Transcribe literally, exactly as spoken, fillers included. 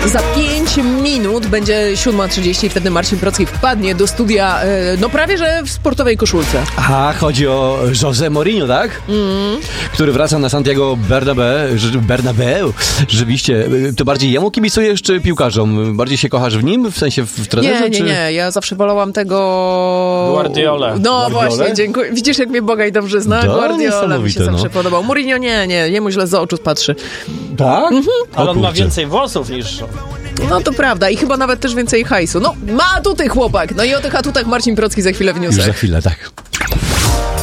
Za pięć minut będzie siódma trzydzieści i wtedy Marcin Procki wpadnie do studia, no prawie że w sportowej koszulce. Aha, chodzi o José Mourinho, tak? Mm. Który wraca na Santiago Bernabeu. Bernabeu. Rzeczywiście. To bardziej jemu kibicujesz, czy piłkarzom? Bardziej się kochasz w nim? W sensie w trenerze? Nie, nie, czy... nie. Ja zawsze wolałam tego... Guardiolę. No Guardiolę? właśnie, dziękuję. Widzisz, jak mnie Bogaj dobrze zna? To Guardiola mi się no. zawsze podobał. Mourinho nie, nie. Jemu źle z oczu patrzy. Tak? Mhm. Ale on ma więcej włosów niż... No to prawda i chyba nawet też więcej hajsu. No ma atuty chłopak. No i o tych atutach Marcin Procki za chwilę w newsach. Już za chwilę, tak.